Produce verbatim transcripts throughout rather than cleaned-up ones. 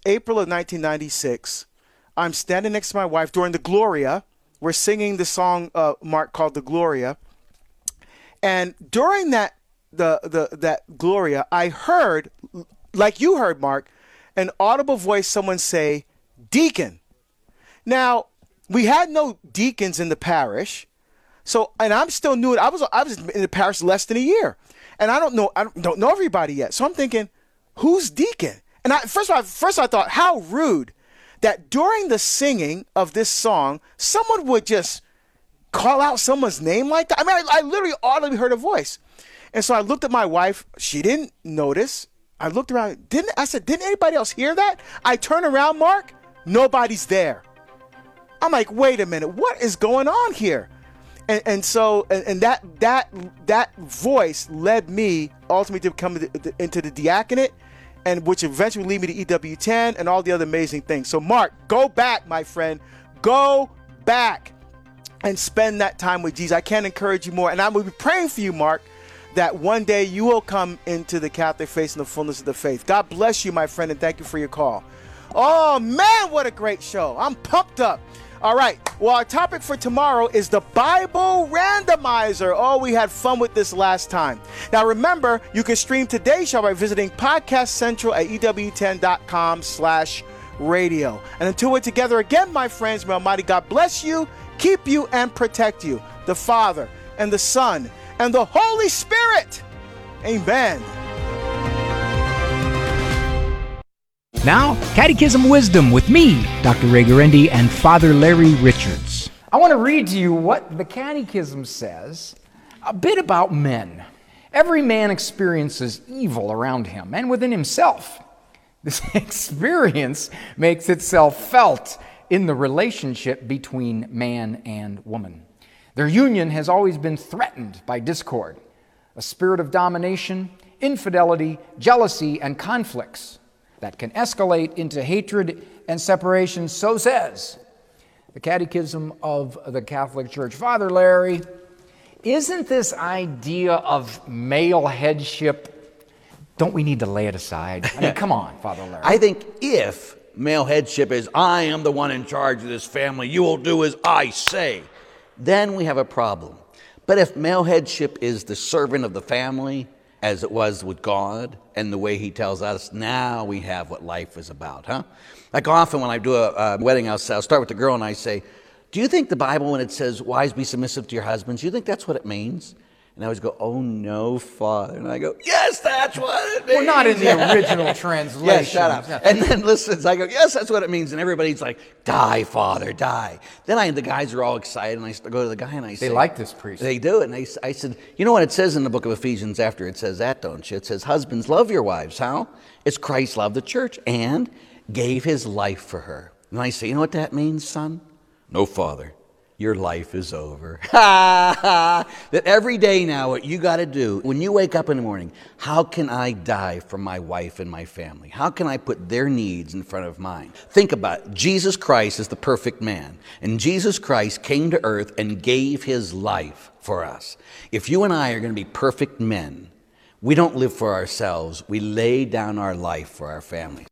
April of nineteen ninety-six. I'm standing next to my wife during the Gloria. We're singing the song, uh, Mark, called the Gloria. And during that the the that Gloria, I heard, like you heard, Mark, an audible voice, someone say, "Deacon." Now, we had no deacons in the parish, so and I'm still new. I was I was in the parish less than a year, and I don't know I don't, don't know everybody yet. So I'm thinking, who's deacon? And I, first of all, first I thought, how rude that during the singing of this song, someone would just call out someone's name like that. I mean, I, I literally audibly heard a voice. And so I looked at my wife. She didn't notice. I looked around. Didn't I said, didn't anybody else hear that? I turn around, Mark. Nobody's there. I'm like, wait a minute. What is going on here? And, and so, and, and that that that voice led me ultimately to come into the diaconate, and which eventually lead me to E W ten and all the other amazing things. So, Mark, go back, my friend. Go back and spend that time with Jesus. I can't encourage you more. And I will be praying for you, Mark, that one day you will come into the Catholic faith and the fullness of the faith. God bless you, my friend, and thank you for your call. Oh, man, what a great show. I'm pumped up. All right. Well, our topic for tomorrow is the Bible Randomizer. Oh, we had fun with this last time. Now, remember, you can stream today's show by visiting Podcast Central at E W ten dot com slash radio. And until we're together again, my friends, may Almighty God bless you, keep you, and protect you. The Father and the Son and the Holy Spirit. Amen. Now, Catechism Wisdom with me, Doctor Ray Guarendi, and Father Larry Richards. I want to read to you what the Catechism says a bit about men. Every man experiences evil around him and within himself. This experience makes itself felt in the relationship between man and woman. Their union has always been threatened by discord, a spirit of domination, infidelity, jealousy, and conflicts that can escalate into hatred and separation. So says the Catechism of the Catholic Church. Father Larry, isn't this idea of male headship, don't we need to lay it aside? I mean, come on, Father Larry. I think if male headship is, I am the one in charge of this family, you will do as I say, then we have a problem. But if male headship is the servant of the family, as it was with God, and the way he tells us, now we have what life is about, huh? Like often when I do a, a wedding, I'll, I'll start with the girl and I say, do you think the Bible, when it says, wives be submissive to your husbands, do you think that's what it means? And I always go, oh no, Father. And I go, yes, that's what it means. Well, not in the original translation. Yes, shut up. Yeah. And then listens, I go, yes, that's what it means. And everybody's like, die, Father, die. Then I, the guys are all excited, and I go to the guy and I say, they like this priest. They do. And I, I said, you know what it says in the book of Ephesians after it says that, don't you? It says, husbands, love your wives. How? It's Christ loved the church and gave his life for her. And I say, you know what that means, son? No, Father. Your life is over. That every day now, what you got to do, when you wake up in the morning, how can I die for my wife and my family? How can I put their needs in front of mine? Think about it. Jesus Christ is the perfect man. And Jesus Christ came to earth and gave his life for us. If you and I are going to be perfect men, we don't live for ourselves. We lay down our life for our family.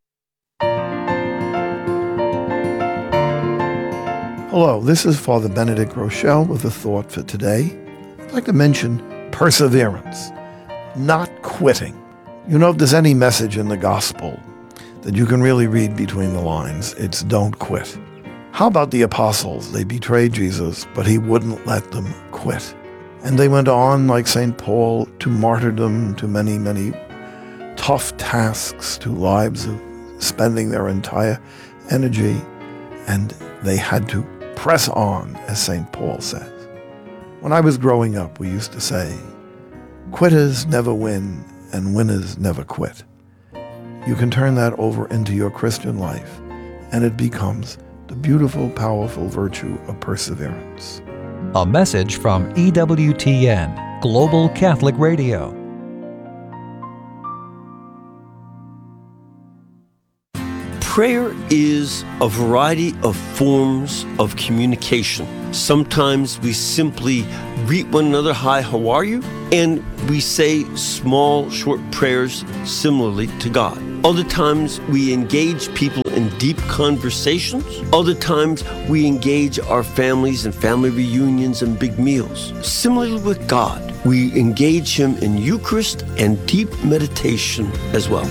Hello, this is Father Benedict Rochelle with a thought for today. I'd like to mention perseverance, not quitting. You know, if there's any message in the gospel that you can really read between the lines, it's don't quit. How about the apostles? They betrayed Jesus, but he wouldn't let them quit. And they went on, like Saint Paul, to martyrdom, to many, many tough tasks, to lives of spending their entire energy, and they had to press on, as Saint Paul says. When I was growing up, we used to say, quitters never win and winners never quit. You can turn that over into your Christian life, and it becomes the beautiful, powerful virtue of perseverance. A message from E W T N, Global Catholic Radio. Prayer is a variety of forms of communication. Sometimes we simply greet one another, hi, how are you? And we say small, short prayers similarly to God. Other times we engage people in deep conversations. Other times we engage our families in family reunions and big meals. Similarly with God, we engage Him in Eucharist and deep meditation as well.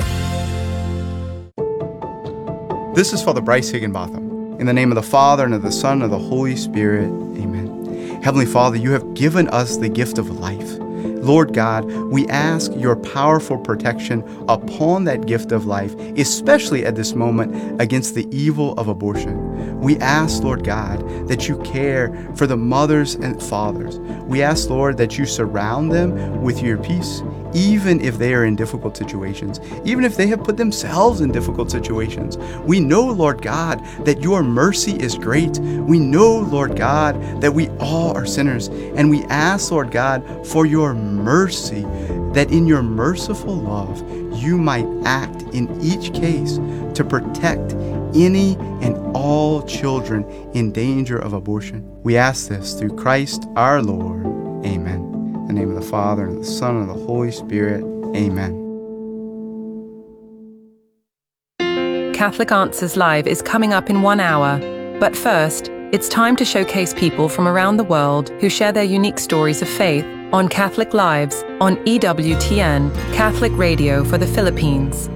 This is Father Bryce Higginbotham. In the name of the Father, and of the Son, and of the Holy Spirit, amen. Heavenly Father, you have given us the gift of life. Lord God, we ask your powerful protection upon that gift of life, especially at this moment against the evil of abortion. We ask, Lord God, that you care for the mothers and fathers. We ask, Lord, that you surround them with your peace, even if they are in difficult situations, even if they have put themselves in difficult situations. We know, Lord God, that your mercy is great. We know, Lord God, that we all are sinners, and we ask, Lord God, for your mercy, that in your merciful love, you might act in each case to protect any and all children in danger of abortion. We ask this through Christ our Lord. Amen. In the name of the Father, and of the Son, and of the Holy Spirit. Amen. Catholic Answers Live is coming up in one hour. But first, it's time to showcase people from around the world who share their unique stories of faith on Catholic Lives on E W T N, Catholic Radio for the Philippines.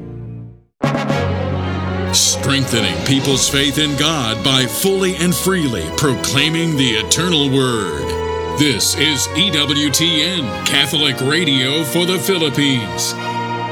Strengthening people's faith in God by fully and freely proclaiming the eternal Word. This is E W T N, Catholic Radio for the Philippines.